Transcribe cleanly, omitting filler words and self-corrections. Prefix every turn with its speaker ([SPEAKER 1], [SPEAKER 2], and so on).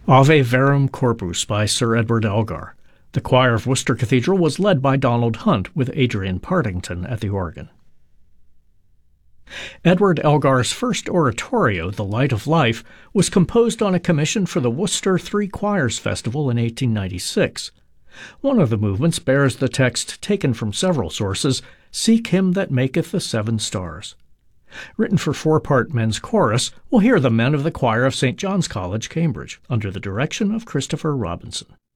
[SPEAKER 1] Ave Verum Corpus by Sir Edward Elgar. The choir of Worcester Cathedral was led by Donald Hunt, with Adrian Partington at the organ. Edward Elgar's first oratorio, The Light of Life, was composed on a commission for the Worcester Three Choirs Festival in 1896. One of the movements bears the text taken from several sources, "Seek him that maketh the seven stars." Written for four-part men's chorus, we'll hear the men of the choir of St. John's College, Cambridge, under the direction of Christopher Robinson.